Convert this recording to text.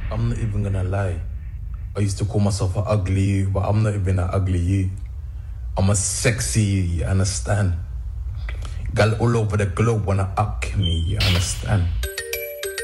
I'm not even gonna lie. I used to call myself an ugly you, but I'm not even an ugly you. I'm a sexy you, you understand? Gal all over the globe wanna up me, you understand?